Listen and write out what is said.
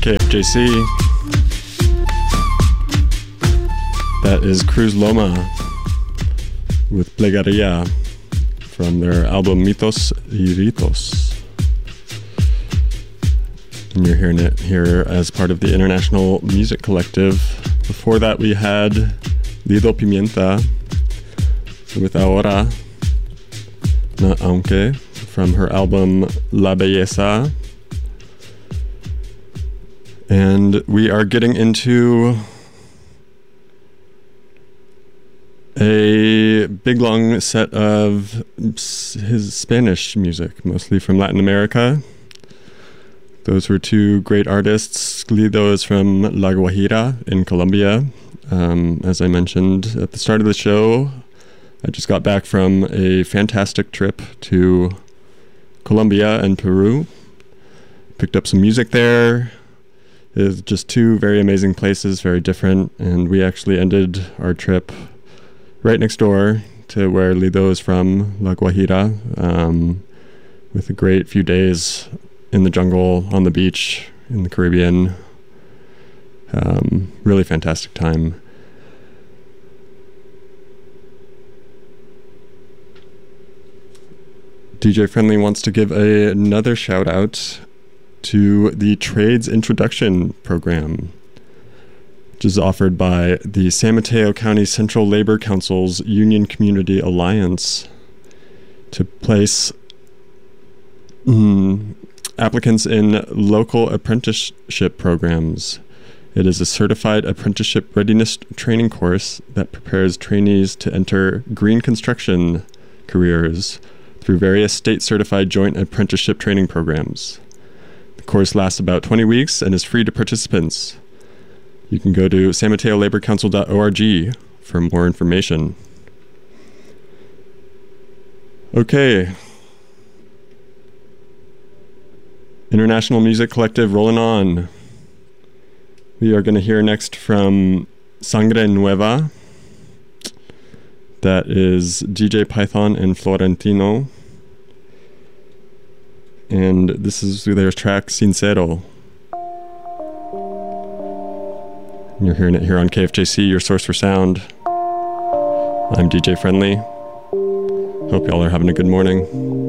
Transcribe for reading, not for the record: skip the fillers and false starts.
KFJC. That is Cruz Loma with Plegaria from their album Mitos y Ritos. And you're hearing it here as part of the International Music Collective. Before that we had Lido Pimienta with Ahora, Not Aunque, from her album La Belleza. And we are getting into a big long set of his Spanish music, mostly from Latin America. Those were two great artists. Lido is from La Guajira in Colombia. As I mentioned at the start of the show, I just got back from a fantastic trip to Colombia and Peru. Picked up some music there. It's just two very amazing places, very different, and we actually ended our trip right next door to where Lido is from, La Guajira, with a great few days in the jungle, on the beach, in the Caribbean. Really fantastic time. DJ Friendly wants to give another shout out to the Trades Introduction Program, which is offered by the San Mateo County Central Labor Council's Union Community Alliance to place applicants in local apprenticeship programs. It is a certified apprenticeship readiness training course that prepares trainees to enter green construction careers through various state-certified joint apprenticeship training programs. The course lasts about 20 weeks and is free to participants. You can go to sanmateolaborcouncil.org for more information. Okay. International Music Collective rolling on. We are going to hear next from Sangre Nueva. That is DJ Python and Florentino. And this is their track Sincero. And you're hearing it here on KFJC, your source for sound. I'm DJ Friendly. Hope y'all are having a good morning.